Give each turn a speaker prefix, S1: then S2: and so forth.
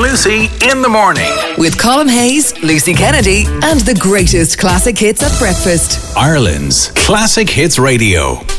S1: and Lucy in the morning.
S2: With Colin Hayes, Lucy Kennedy, and the greatest classic hits at breakfast.
S1: Ireland's Classic Hits Radio.